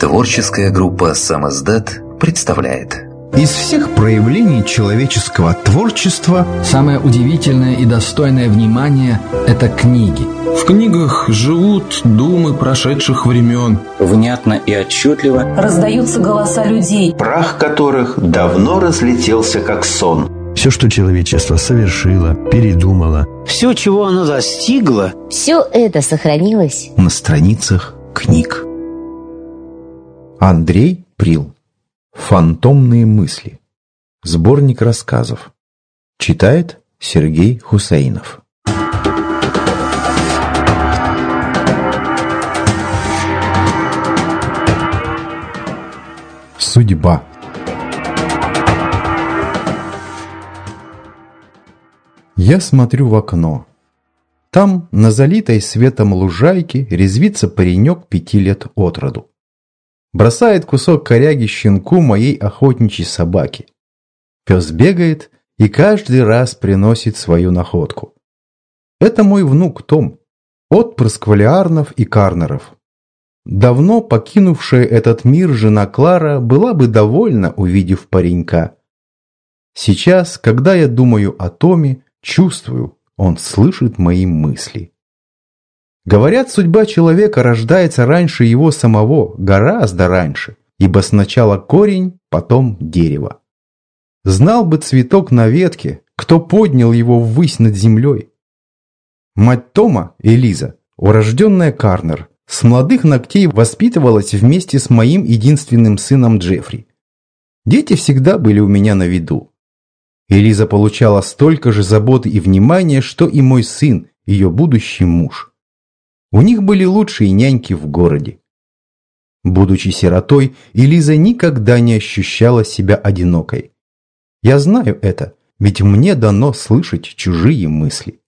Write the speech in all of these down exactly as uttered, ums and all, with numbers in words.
Творческая группа «Самиздат» представляет. Из всех проявлений человеческого творчества самое удивительное и достойное внимания – это книги. В книгах живут думы прошедших времен. Внятно и отчетливо раздаются голоса людей, прах которых давно разлетелся как сон. Все, что человечество совершило, передумало, все, чего оно достигло, все это сохранилось на страницах книг. Андрей Прил. «Фантомные мысли». Сборник рассказов. Читает Сергей Хусейнов. Судьба. Я смотрю в окно. Там, на залитой светом лужайке, резвится паренек пяти лет от роду. Бросает кусок коряги щенку моей охотничьей собаки. Пес бегает и каждый раз приносит свою находку. Это мой внук Том, отпрыск Валиарнов и Карнеров. Давно покинувшая этот мир жена Клара была бы довольна, увидев паренька. Сейчас, когда я думаю о Томе, чувствую, он слышит мои мысли. Говорят, судьба человека рождается раньше его самого, гораздо раньше, ибо сначала корень, потом дерево. Знал бы цветок на ветке, кто поднял его ввысь над землей. Мать Тома, Элиза, урожденная Карнер, с молодых ногтей воспитывалась вместе с моим единственным сыном Джеффри. Дети всегда были у меня на виду. Элиза получала столько же заботы и внимания, что и мой сын, ее будущий муж. У них были лучшие няньки в городе. Будучи сиротой, Элиза никогда не ощущала себя одинокой. Я знаю это, ведь мне дано слышать чужие мысли.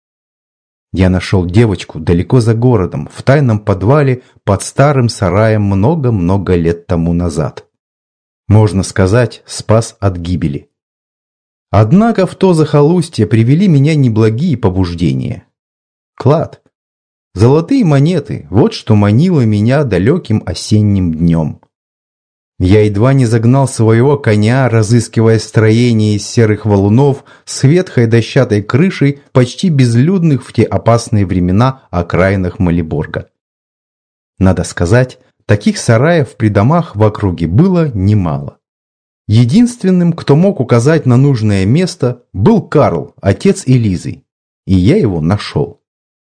Я нашел девочку далеко за городом, в тайном подвале под старым сараем много-много лет тому назад. Можно сказать, спас от гибели. Однако в то захолустье привели меня неблагие побуждения. Клад. Золотые монеты – вот что манило меня далеким осенним днем. Я едва не загнал своего коня, разыскивая строение из серых валунов с ветхой дощатой крышей, почти безлюдных в те опасные времена окраинах Малиборга. Надо сказать, таких сараев при домах в округе было немало. Единственным, кто мог указать на нужное место, был Карл, отец Элизы, и я его нашел.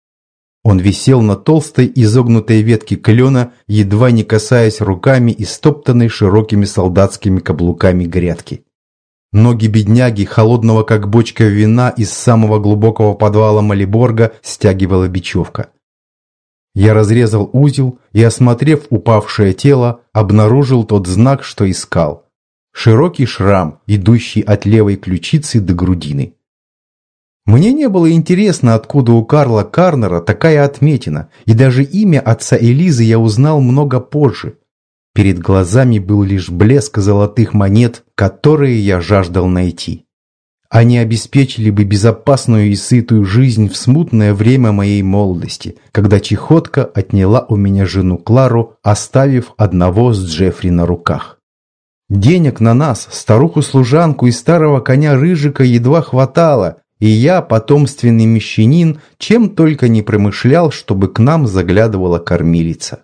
Он висел на толстой изогнутой ветке клена, едва не касаясь руками истоптанной широкими солдатскими каблуками грядки. Ноги бедняги, холодного как бочка вина из самого глубокого подвала Малиборга, стягивала бечевка. Я разрезал узел и, осмотрев упавшее тело, обнаружил тот знак, что искал. Широкий шрам, идущий от левой ключицы до грудины. Мне не было интересно, откуда у Карла Карнера такая отметина, и даже имя отца Элизы я узнал много позже. Перед глазами был лишь блеск золотых монет, которые я жаждал найти. Они обеспечили бы безопасную и сытую жизнь в смутное время моей молодости, когда чехотка отняла у меня жену Клару, оставив одного с Джеффри на руках. Денег на нас, старуху-служанку и старого коня Рыжика едва хватало, и я, потомственный мещанин, чем только не промышлял, чтобы к нам заглядывала кормилица.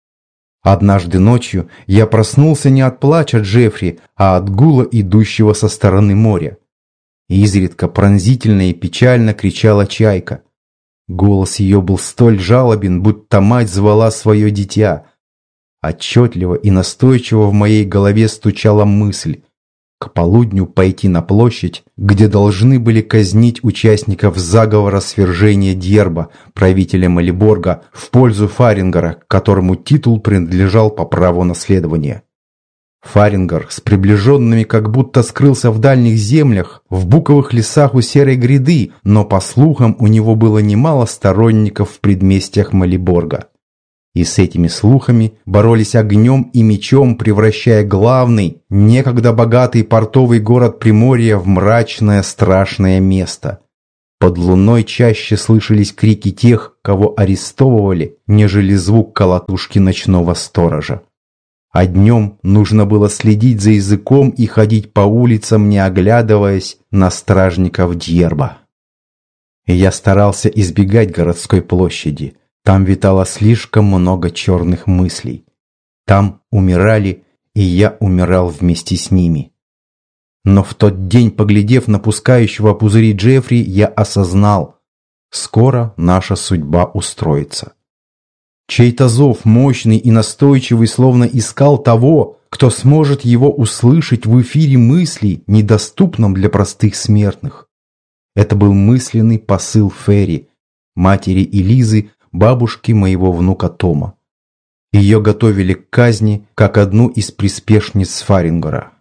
Однажды ночью я проснулся не от плача Джеффри, а от гула, идущего со стороны моря. Изредка пронзительно и печально кричала чайка. Голос ее был столь жалобен, будто мать звала свое дитя. Отчетливо и настойчиво в моей голове стучала мысль: к полудню пойти на площадь, где должны были казнить участников заговора свержения Дьерба, правителя Малиборга, в пользу Фарингара, которому титул принадлежал по праву наследования. Фарингар с приближенными как будто скрылся в дальних землях, в буковых лесах у Серой гряды, но, по слухам, у него было немало сторонников в предместьях Малиборга. И с этими слухами боролись огнем и мечом, превращая главный, некогда богатый портовый город Приморья в мрачное страшное место. Под луной чаще слышались крики тех, кого арестовывали, нежели звук колотушки ночного сторожа. А днем нужно было следить за языком и ходить по улицам, не оглядываясь на стражников Дьерба. И я старался избегать городской площади. Там витало слишком много черных мыслей. Там умирали, и я умирал вместе с ними. Но в тот день, поглядев на пускающего пузыри Джеффри, я осознал, скоро наша судьба устроится. Чей-то зов, мощный и настойчивый, словно искал того, кто сможет его услышать в эфире мыслей, недоступном для простых смертных. Это был мысленный посыл Ферри, матери Элизы, бабушки моего внука Тома. Ее готовили к казни, как одну из приспешниц Фарингора.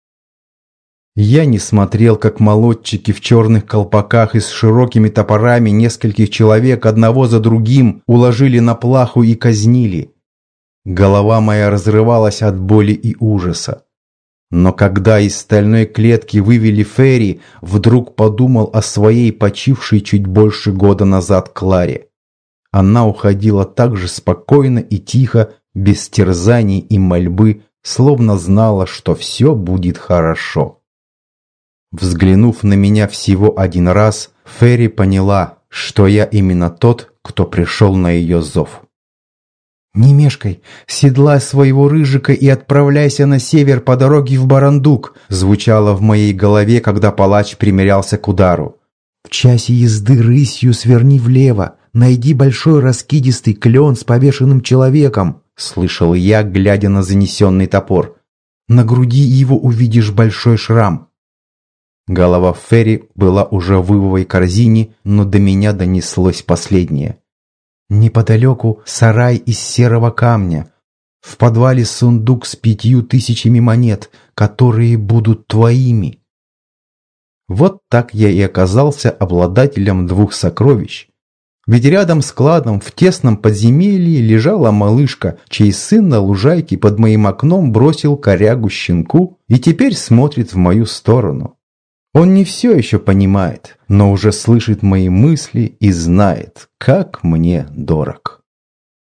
Я не смотрел, как молодчики в черных колпаках и с широкими топорами нескольких человек одного за другим уложили на плаху и казнили. Голова моя разрывалась от боли и ужаса. Но когда из стальной клетки вывели Ферри, вдруг подумал о своей почившей чуть больше года назад Кларе. Она уходила так же спокойно и тихо, без терзаний и мольбы, словно знала, что все будет хорошо. Взглянув на меня всего один раз, Ферри поняла, что я именно тот, кто пришел на ее зов. «Не мешкай, седлай своего рыжика и отправляйся на север по дороге в Барандук», звучало в моей голове, когда палач примерялся к удару. «В часе езды рысью сверни влево, найди большой раскидистый клен с повешенным человеком», слышал я, глядя на занесенный топор. «На груди его увидишь большой шрам». Голова Ферри была уже в ивовой корзине, но до меня донеслось последнее. Неподалеку сарай из серого камня. В подвале сундук с пятью тысячами монет, которые будут твоими. Вот так я и оказался обладателем двух сокровищ. Ведь рядом с кладом в тесном подземелье лежала малышка, чей сын на лужайке под моим окном бросил корягу щенку и теперь смотрит в мою сторону. Он не все еще понимает, но уже слышит мои мысли и знает, как мне дорог.